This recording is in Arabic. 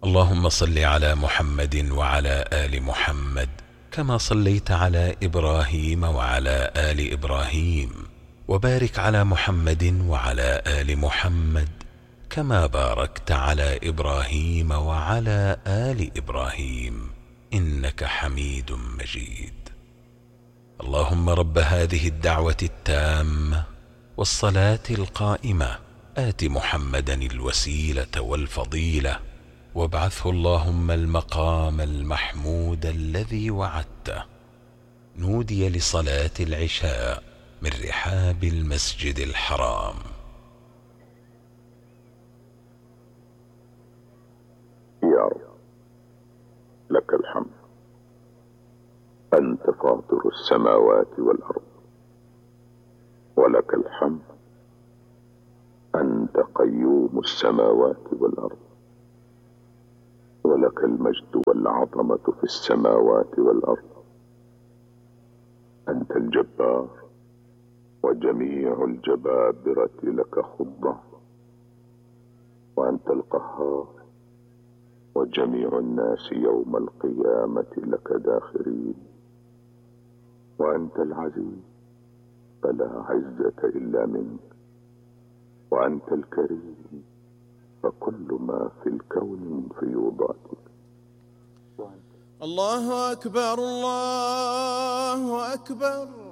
اللهم صل على محمد وعلى آل محمد كما صليت على إبراهيم وعلى آل إبراهيم، وبارك على محمد وعلى آل محمد كما باركت على إبراهيم وعلى آل إبراهيم إنك حميد مجيد. اللهم رب هذه الدعوة التامة والصلاة القائمة آت محمدا الوسيلة والفضيلة وابعثه اللهم المقام المحمود الذي وعدته. نودي لصلاة العشاء من رحاب المسجد الحرام. يا رب لك الحمد، أنت فاطر السماوات والأرض، ولك الحمد أنت قيوم السماوات والأرض، ولك المجد والعظمة في السماوات والأرض. أنت الجبار، وجميع الجبابرة لك خضة، وأنت القهار، وجميع الناس يوم القيامة لك داخرين. وأنت العزيز فلا عزة إلا منك، وأنت الكريم فكل ما في الكون من فيوضاتك. الله أكبر الله أكبر.